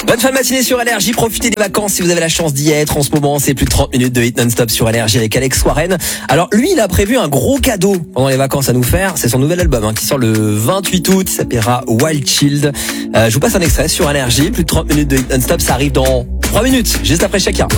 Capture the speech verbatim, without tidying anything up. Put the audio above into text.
Bonne fin de matinée sur Énergie, profitez des vacances si vous avez la chance d'y être. En ce moment, c'est plus de trente minutes de hit non-stop sur Énergie avec Alex Warren. Alors lui, il a prévu un gros cadeau pendant les vacances à nous faire. C'est son nouvel album hein, qui sort le vingt-huit août, il s'appellera Wild Child. Euh, je vous passe un extrait sur Énergie, plus de trente minutes de hit non-stop, ça arrive dans trois minutes, juste après chacun.